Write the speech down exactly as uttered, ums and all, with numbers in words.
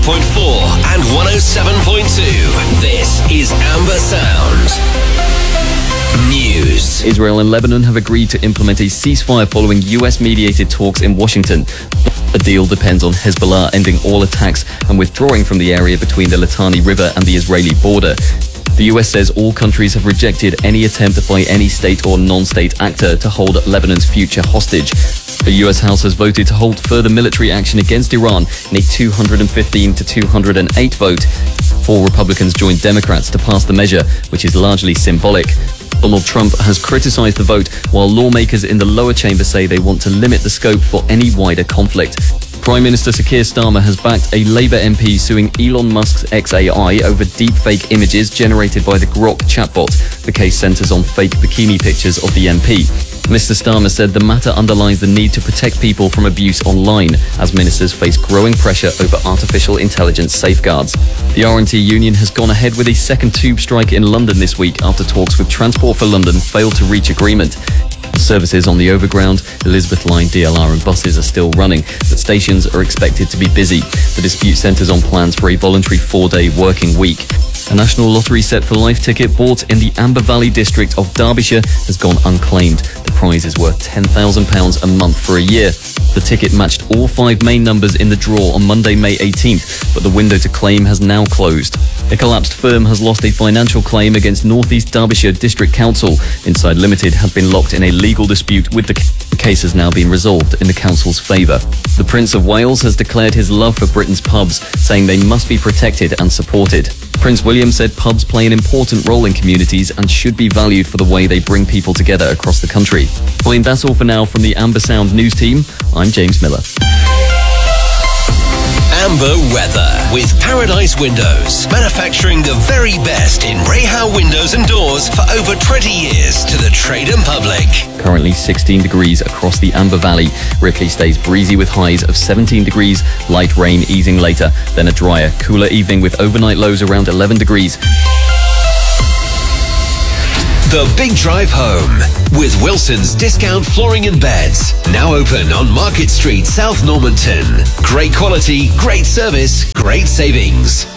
point four and one oh seven point two. This is Amber Sound News. Israel and Lebanon have agreed to implement a ceasefire following U S-mediated talks in Washington. The deal depends on Hezbollah ending all attacks and withdrawing from the area between the Litani River and the Israeli border. The U S says all countries have rejected any attempt by any state or non-state actor to hold Lebanon's future hostage. The U S House has voted to hold further military action against Iran in a two hundred fifteen to two hundred eight vote. Four Republicans joined Democrats to pass the measure, which is largely symbolic. Donald Trump has criticized the vote, while lawmakers in the lower chamber say they want to limit the scope for any wider conflict. Prime Minister Sir Keir Starmer has backed a Labour M P suing Elon Musk's X A I over deepfake images generated by the Grok chatbot. The case centres on fake bikini pictures of the M P. Mister Starmer said the matter underlines the need to protect people from abuse online, as ministers face growing pressure over artificial intelligence safeguards. The R and T union has gone ahead with a second tube strike in London this week after talks with Transport for London failed to reach agreement. Services on the Overground, Elizabeth Line, D L R and buses are still running, but stations are expected to be busy. The dispute centres on plans for a voluntary four-day working week. A National Lottery Set for Life ticket bought in the Amber Valley district of Derbyshire has gone unclaimed. The prize is worth ten thousand pounds a month for a year. The ticket matched all five main numbers in the draw on Monday, May eighteenth, but the window to claim has now closed. A collapsed firm has lost a financial claim against North East Derbyshire District Council. Inside Limited had been locked in a legal dispute with the c- the case has now been resolved in the council's favour. The Prince of Wales has declared his love for Britain's pubs, saying they must be protected and supported. Prince William said pubs play an important role in communities and should be valued for the way they bring people together across the country. Fine, that's all for now from the Amber Sound News team. I'm James Miller. Amber weather with Paradise Windows, manufacturing the very best in Rayhow windows and doors for over twenty years to the trade and public. Currently sixteen degrees across the Amber Valley. Ripley stays breezy with highs of seventeen degrees, light rain easing later, then a drier, cooler evening with overnight lows around eleven degrees. The Big Drive Home with Wilson's Discount Flooring and Beds. Now open on Market Street, South Normanton. Great quality, great service, great savings.